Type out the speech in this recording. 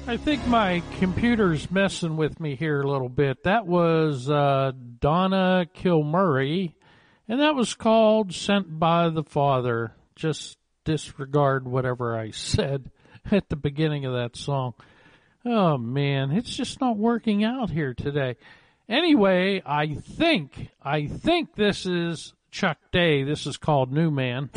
I think my computer's messing with me here a little bit. That was Donna Kilmurray, and that was called Sent by the Father. Just disregard whatever I said at the beginning of that song. Oh, man, it's just not working out here today. Anyway, I think this is Chuck Day. This is called New Man.